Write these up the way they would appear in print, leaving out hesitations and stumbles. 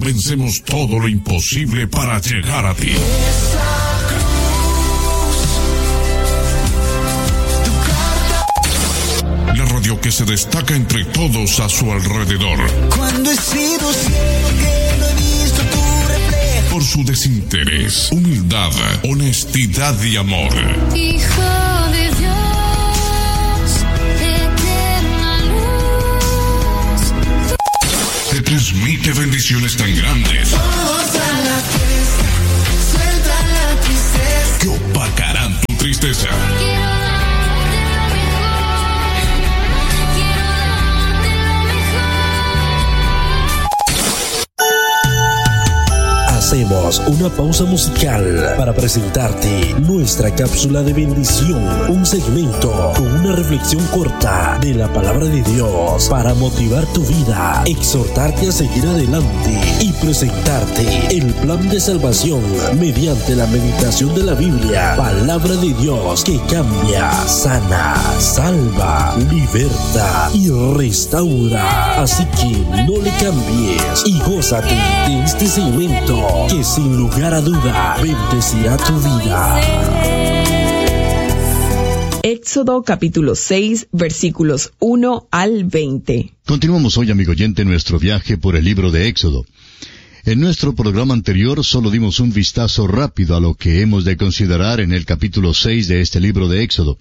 vencemos todo lo imposible para llegar a ti. La radio que se destaca entre todos a su alrededor. Cuando he sido ciego que no he visto tu reflejo. Por su desinterés, humildad, honestidad y amor. Hijo de Dios, eterna luz. Te transmite bendiciones tan grandes Todos a la fiesta, suelta la tristeza. que opacarán tu tristeza. Quiero darte lo mejor. Hacemos una pausa musical para presentarte nuestra cápsula de bendición, un segmento con una reflexión corta de la palabra de Dios para motivar tu vida, exhortarte a seguir adelante y presentarte el plan de salvación mediante la meditación de la Biblia, palabra de Dios que cambia, sana, salva, liberta y restaura. Así que no le cambies y gózate de este segmento que sin lugar a duda bendecirá tu vida. Éxodo capítulo 6, versículos 1 al 20. Continuamos hoy, amigo oyente, nuestro viaje por el libro de Éxodo. En nuestro programa anterior solo dimos un vistazo rápido a lo que hemos de considerar en el capítulo 6 de este libro de Éxodo.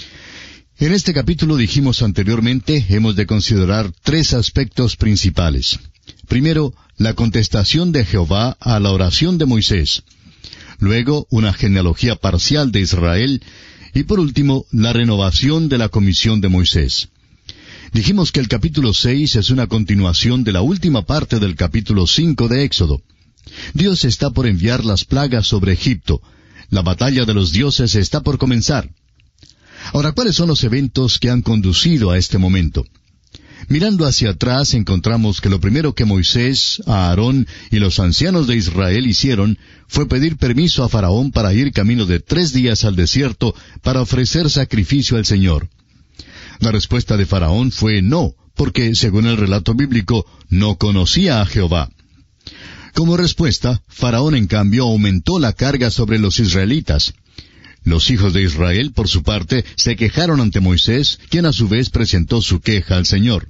En este capítulo, dijimos anteriormente, hemos de considerar tres aspectos principales. Primero, la contestación de Jehová a la oración de Moisés. Luego, una genealogía parcial de Israel. Y por último, la renovación de la comisión de Moisés. Dijimos que el capítulo 6 es una continuación de la última parte del capítulo 5 de Éxodo. Dios está por enviar las plagas sobre Egipto. La batalla de los dioses está por comenzar. Ahora, ¿cuáles son los eventos que han conducido a este momento? Mirando hacia atrás encontramos que lo primero que Moisés, Aarón y los ancianos de Israel hicieron fue pedir permiso a Faraón para ir camino de 3 días al desierto para ofrecer sacrificio al Señor. La respuesta de Faraón fue no, porque, según el relato bíblico, no conocía a Jehová. Como respuesta, Faraón en cambio aumentó la carga sobre los israelitas. Los hijos de Israel, por su parte, se quejaron ante Moisés, quien a su vez presentó su queja al Señor.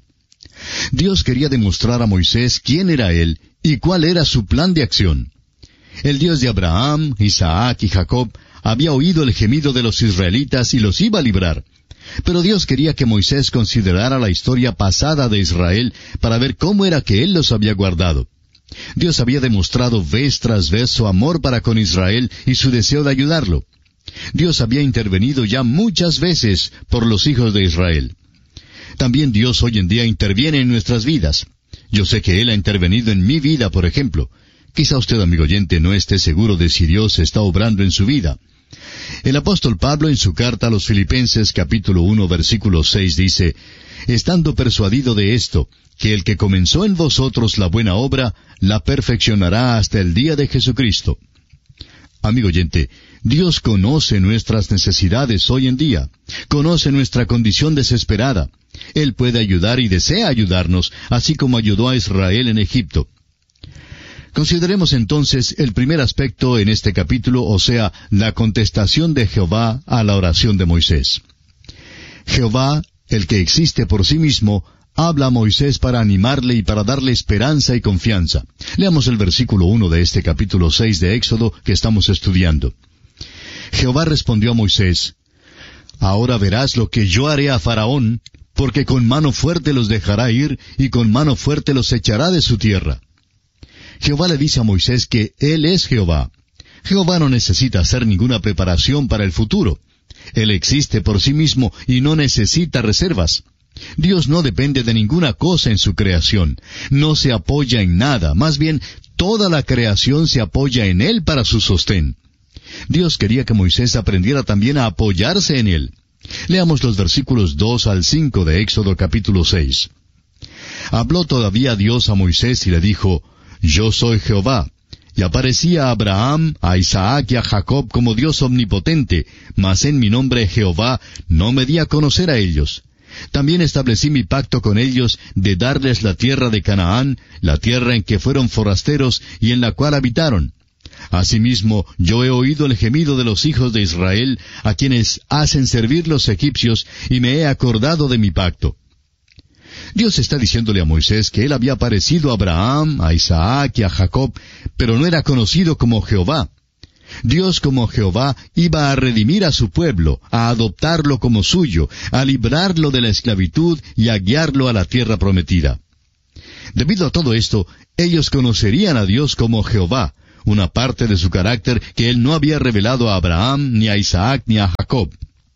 Dios quería demostrar a Moisés quién era Él y cuál era su plan de acción. El Dios de Abraham, Isaac y Jacob había oído el gemido de los israelitas y los iba a librar. Pero Dios quería que Moisés considerara la historia pasada de Israel para ver cómo era que Él los había guardado. Dios había demostrado vez tras vez su amor para con Israel y su deseo de ayudarlo. Dios había intervenido ya muchas veces por los hijos de Israel. También Dios hoy en día interviene en nuestras vidas. Yo sé que Él ha intervenido en mi vida, por ejemplo. Quizá usted, amigo oyente, no esté seguro de si Dios está obrando en su vida. El apóstol Pablo, en su carta a los Filipenses, capítulo 1, versículo 6, dice, «Estando persuadido de esto, que el que comenzó en vosotros la buena obra, la perfeccionará hasta el día de Jesucristo». Amigo oyente, Dios conoce nuestras necesidades hoy en día, conoce nuestra condición desesperada. Él puede ayudar y desea ayudarnos, así como ayudó a Israel en Egipto. Consideremos entonces el primer aspecto en este capítulo, o sea, la contestación de Jehová a la oración de Moisés. Jehová, el que existe por sí mismo, habla a Moisés para animarle y para darle esperanza y confianza. Leamos el versículo 1 de este capítulo 6 de Éxodo que estamos estudiando. Jehová respondió a Moisés, «Ahora verás lo que yo haré a Faraón, porque con mano fuerte los dejará ir y con mano fuerte los echará de su tierra». Jehová le dice a Moisés que Él es Jehová. Jehová no necesita hacer ninguna preparación para el futuro. Él existe por sí mismo y no necesita reservas. Dios no depende de ninguna cosa en su creación. No se apoya en nada. Más bien, toda la creación se apoya en Él para su sostén. Dios quería que Moisés aprendiera también a apoyarse en Él. Leamos los versículos 2 al 5 de Éxodo capítulo 6. Habló todavía Dios a Moisés y le dijo, «Yo soy Jehová». Y aparecía a Abraham, a Isaac y a Jacob como Dios omnipotente, mas en mi nombre Jehová no me di a conocer a ellos. También establecí mi pacto con ellos de darles la tierra de Canaán, la tierra en que fueron forasteros y en la cual habitaron. Asimismo, yo he oído el gemido de los hijos de Israel, a quienes hacen servir los egipcios, y me he acordado de mi pacto. Dios está diciéndole a Moisés que él había parecido a Abraham, a Isaac y a Jacob, pero no era conocido como Jehová. Dios como Jehová iba a redimir a su pueblo, a adoptarlo como suyo, a librarlo de la esclavitud y a guiarlo a la tierra prometida. Debido a todo esto, ellos conocerían a Dios como Jehová, una parte de su carácter que él no había revelado a Abraham, ni a Isaac, ni a Jacob.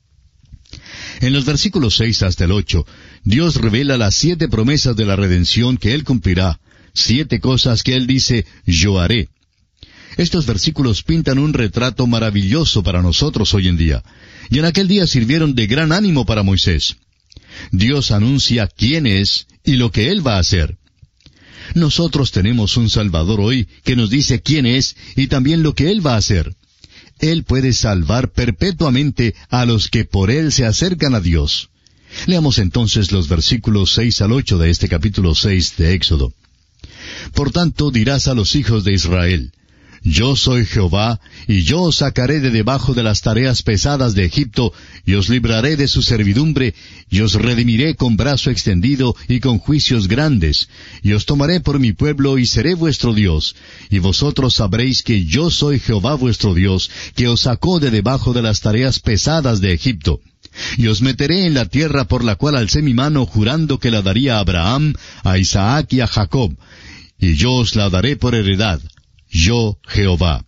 En los versículos 6 hasta el 8, Dios revela las 7 promesas de la redención que él cumplirá, 7 cosas que él dice, yo haré. Estos versículos pintan un retrato maravilloso para nosotros hoy en día, y en aquel día sirvieron de gran ánimo para Moisés. Dios anuncia quién es y lo que él va a hacer. Nosotros tenemos un Salvador hoy que nos dice quién es y también lo que él va a hacer. Él puede salvar perpetuamente a los que por él se acercan a Dios. Leamos entonces los versículos 6 al 8 de este capítulo 6 de Éxodo. Por tanto dirás a los hijos de Israel, yo soy Jehová, y yo os sacaré de debajo de las tareas pesadas de Egipto, y os libraré de su servidumbre, y os redimiré con brazo extendido y con juicios grandes, y os tomaré por mi pueblo y seré vuestro Dios, y vosotros sabréis que yo soy Jehová vuestro Dios, que os sacó de debajo de las tareas pesadas de Egipto. Y os meteré en la tierra por la cual alcé mi mano jurando que la daría a Abraham, a Isaac y a Jacob, y yo os la daré por heredad. Yo, Jehová.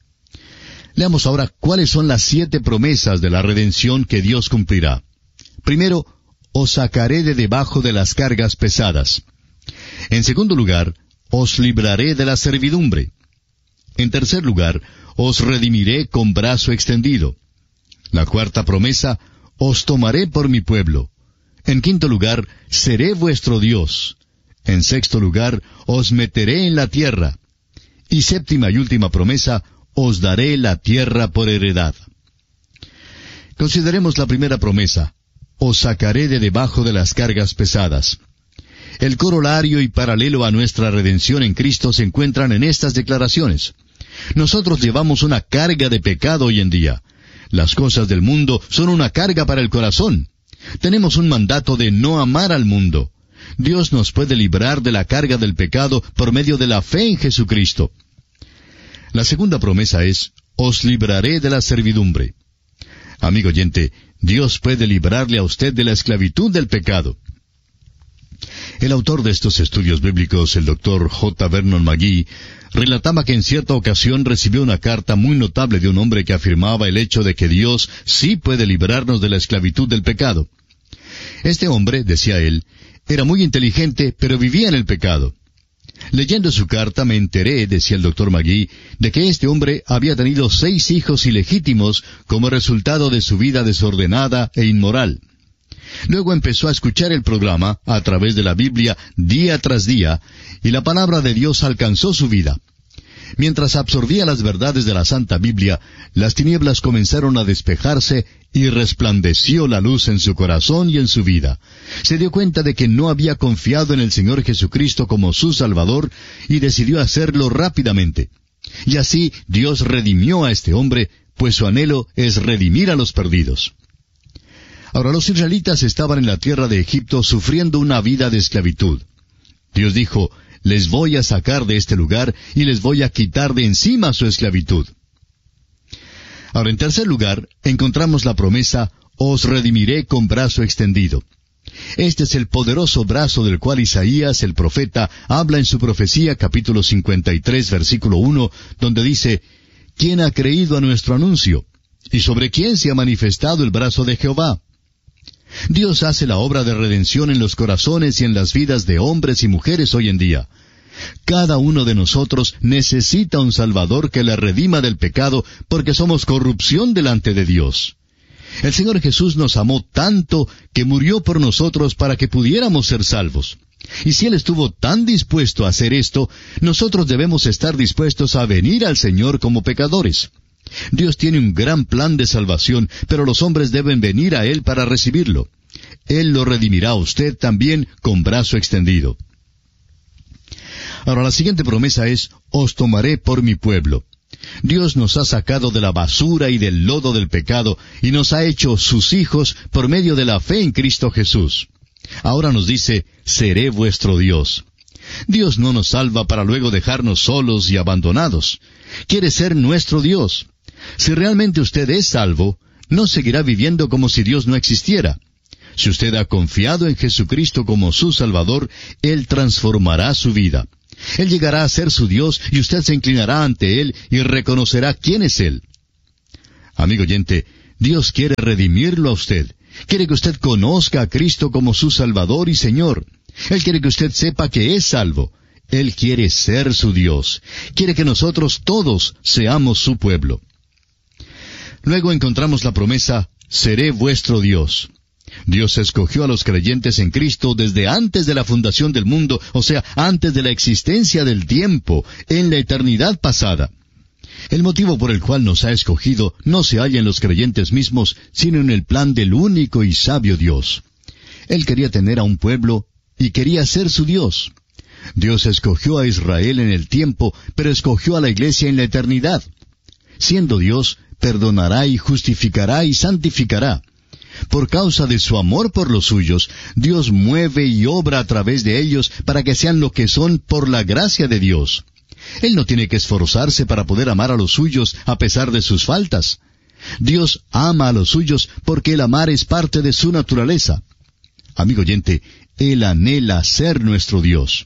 Leamos ahora cuáles son las 7 promesas de la redención que Dios cumplirá. Primero, os sacaré de debajo de las cargas pesadas. En segundo lugar, os libraré de la servidumbre. En tercer lugar, os redimiré con brazo extendido. La cuarta promesa, os tomaré por mi pueblo. En quinto lugar, seré vuestro Dios. En sexto lugar, os meteré en la tierra. Y séptima y última promesa, os daré la tierra por heredad. Consideremos la primera promesa, os sacaré de debajo de las cargas pesadas. El corolario y paralelo a nuestra redención en Cristo se encuentran en estas declaraciones. Nosotros llevamos una carga de pecado hoy en día. Las cosas del mundo son una carga para el corazón. Tenemos un mandato de no amar al mundo. Dios nos puede librar de la carga del pecado por medio de la fe en Jesucristo. La segunda promesa es, os libraré de la servidumbre. Amigo oyente, Dios puede librarle a usted de la esclavitud del pecado. El autor de estos estudios bíblicos, el Dr. J. Vernon McGee, relataba que en cierta ocasión recibió una carta muy notable de un hombre que afirmaba el hecho de que Dios sí puede librarnos de la esclavitud del pecado. Este hombre, decía él, era muy inteligente, pero vivía en el pecado. Leyendo su carta me enteré, decía el Dr. McGee, de que este hombre había tenido 6 hijos ilegítimos como resultado de su vida desordenada e inmoral. Luego empezó a escuchar el programa a través de la Biblia día tras día, y la palabra de Dios alcanzó su vida. Mientras absorbía las verdades de la Santa Biblia, las tinieblas comenzaron a despejarse y resplandeció la luz en su corazón y en su vida. Se dio cuenta de que no había confiado en el Señor Jesucristo como su Salvador y decidió hacerlo rápidamente. Y así Dios redimió a este hombre, pues su anhelo es redimir a los perdidos. Ahora los israelitas estaban en la tierra de Egipto sufriendo una vida de esclavitud. Dios dijo, les voy a sacar de este lugar y les voy a quitar de encima su esclavitud. Ahora, en tercer lugar, encontramos la promesa, os redimiré con brazo extendido. Este es el poderoso brazo del cual Isaías, el profeta, habla en su profecía, capítulo 53, versículo 1, donde dice, ¿quién ha creído a nuestro anuncio? ¿Y sobre quién se ha manifestado el brazo de Jehová? Dios hace la obra de redención en los corazones y en las vidas de hombres y mujeres hoy en día. Cada uno de nosotros necesita un Salvador que le redima del pecado porque somos corrupción delante de Dios. El Señor Jesús nos amó tanto que murió por nosotros para que pudiéramos ser salvos. Y si Él estuvo tan dispuesto a hacer esto, nosotros debemos estar dispuestos a venir al Señor como pecadores. Dios tiene un gran plan de salvación, pero los hombres deben venir a Él para recibirlo. Él lo redimirá a usted también con brazo extendido. Ahora, la siguiente promesa es, os tomaré por mi pueblo. Dios nos ha sacado de la basura y del lodo del pecado y nos ha hecho sus hijos por medio de la fe en Cristo Jesús. Ahora nos dice, seré vuestro Dios. Dios no nos salva para luego dejarnos solos y abandonados. Quiere ser nuestro Dios. Si realmente usted es salvo, no seguirá viviendo como si Dios no existiera. Si usted ha confiado en Jesucristo como su Salvador, Él transformará su vida. Él llegará a ser su Dios y usted se inclinará ante Él y reconocerá quién es Él. Amigo oyente, Dios quiere redimirlo a usted. Quiere que usted conozca a Cristo como su Salvador y Señor. Él quiere que usted sepa que es salvo. Él quiere ser su Dios. Quiere que nosotros todos seamos su pueblo. Luego encontramos la promesa, seré vuestro Dios. Dios escogió a los creyentes en Cristo desde antes de la fundación del mundo, o sea, antes de la existencia del tiempo, en la eternidad pasada. El motivo por el cual nos ha escogido no se halla en los creyentes mismos, sino en el plan del único y sabio Dios. Él quería tener a un pueblo y quería ser su Dios. Dios escogió a Israel en el tiempo, pero escogió a la iglesia en la eternidad. Siendo Dios, perdonará y justificará y santificará. Por causa de su amor por los suyos, Dios mueve y obra a través de ellos para que sean lo que son por la gracia de Dios. Él no tiene que esforzarse para poder amar a los suyos a pesar de sus faltas. Dios ama a los suyos porque el amar es parte de su naturaleza. Amigo oyente, Él anhela ser nuestro Dios.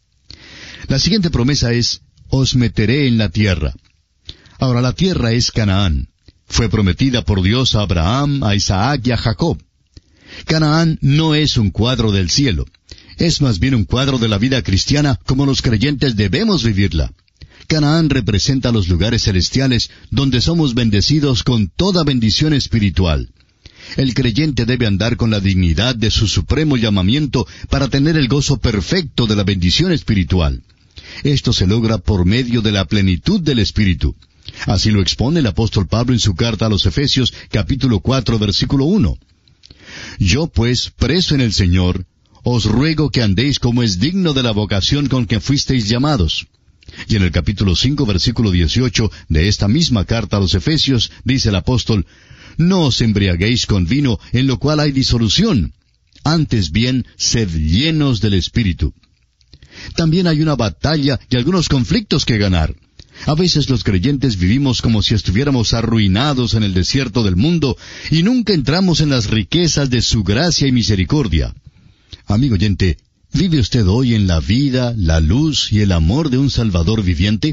La siguiente promesa es, os meteré en la tierra. Ahora, la tierra es Canaán. Fue prometida por Dios a Abraham, a Isaac y a Jacob. Canaán no es un cuadro del cielo. Es más bien un cuadro de la vida cristiana como los creyentes debemos vivirla. Canaán representa los lugares celestiales donde somos bendecidos con toda bendición espiritual. El creyente debe andar con la dignidad de su supremo llamamiento para tener el gozo perfecto de la bendición espiritual. Esto se logra por medio de la plenitud del Espíritu. Así lo expone el apóstol Pablo en su carta a los Efesios, capítulo 4, versículo 1. Yo pues, preso en el Señor, os ruego que andéis como es digno de la vocación con que fuisteis llamados. Y en el capítulo 5, versículo 18 de esta misma carta a los Efesios, dice el apóstol, no os embriaguéis con vino, en lo cual hay disolución. Antes bien, sed llenos del Espíritu. También hay una batalla y algunos conflictos que ganar. A veces los creyentes vivimos como si estuviéramos arruinados en el desierto del mundo y nunca entramos en las riquezas de su gracia y misericordia. Amigo oyente, ¿vive usted hoy en la vida, la luz y el amor de un Salvador viviente?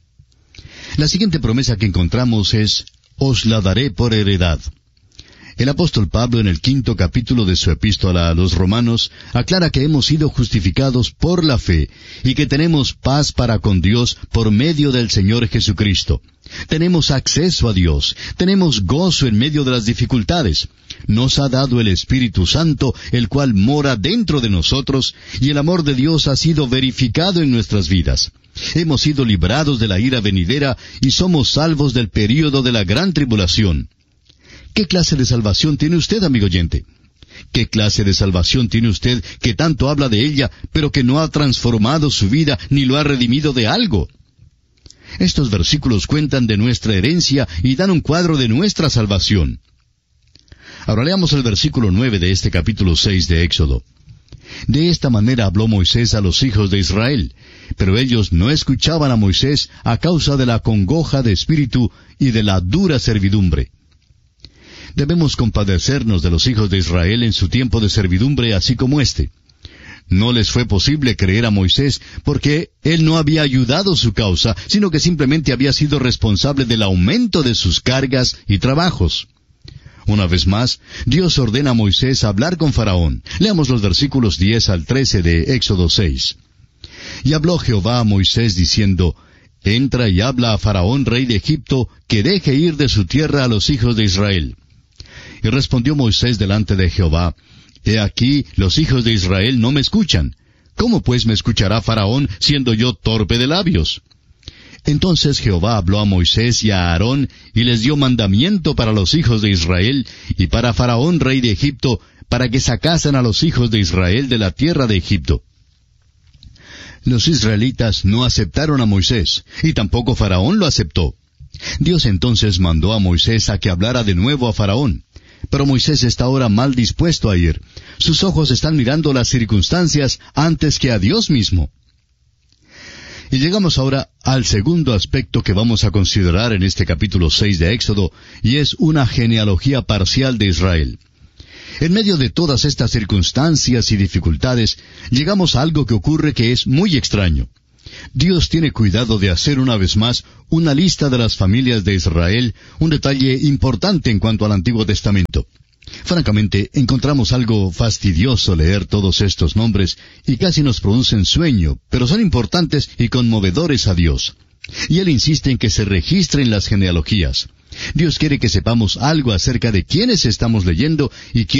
La siguiente promesa que encontramos es, os la daré por heredad. El apóstol Pablo en el 5º capítulo de su epístola a los Romanos aclara que hemos sido justificados por la fe y que tenemos paz para con Dios por medio del Señor Jesucristo. Tenemos acceso a Dios, tenemos gozo en medio de las dificultades. Nos ha dado el Espíritu Santo, el cual mora dentro de nosotros, y el amor de Dios ha sido verificado en nuestras vidas. Hemos sido librados de la ira venidera y somos salvos del período de la gran tribulación. ¿Qué clase de salvación tiene usted, amigo oyente? ¿Qué clase de salvación tiene usted que tanto habla de ella, pero que no ha transformado su vida ni lo ha redimido de algo? Estos versículos cuentan de nuestra herencia y dan un cuadro de nuestra salvación. Ahora leamos el versículo 9 de este capítulo 6 de Éxodo. De esta manera habló Moisés a los hijos de Israel, pero ellos no escuchaban a Moisés a causa de la congoja de espíritu y de la dura servidumbre. Debemos compadecernos de los hijos de Israel en su tiempo de servidumbre, así como este. No les fue posible creer a Moisés porque él no había ayudado su causa, sino que simplemente había sido responsable del aumento de sus cargas y trabajos. Una vez más, Dios ordena a Moisés hablar con Faraón. Leamos los versículos 10 al 13 de Éxodo 6. Y habló Jehová a Moisés diciendo, entra y habla a Faraón, rey de Egipto, que deje ir de su tierra a los hijos de Israel. Y respondió Moisés delante de Jehová, he aquí, los hijos de Israel no me escuchan. ¿Cómo pues me escuchará Faraón, siendo yo torpe de labios? Entonces Jehová habló a Moisés y a Aarón, y les dio mandamiento para los hijos de Israel, y para Faraón rey de Egipto, para que sacasen a los hijos de Israel de la tierra de Egipto. Los israelitas no aceptaron a Moisés, y tampoco Faraón lo aceptó. Dios entonces mandó a Moisés a que hablara de nuevo a Faraón. Pero Moisés está ahora mal dispuesto a ir. Sus ojos están mirando las circunstancias antes que a Dios mismo. Y llegamos ahora al segundo aspecto que vamos a considerar en este capítulo 6 de Éxodo, y es una genealogía parcial de Israel. En medio de todas estas circunstancias y dificultades, llegamos a algo que ocurre que es muy extraño. Dios tiene cuidado de hacer una vez más una lista de las familias de Israel, un detalle importante en cuanto al Antiguo Testamento. Francamente, encontramos algo fastidioso leer todos estos nombres y casi nos producen sueño, pero son importantes y conmovedores a Dios. Y Él insiste en que se registren las genealogías. Dios quiere que sepamos algo acerca de quiénes estamos leyendo y quiénes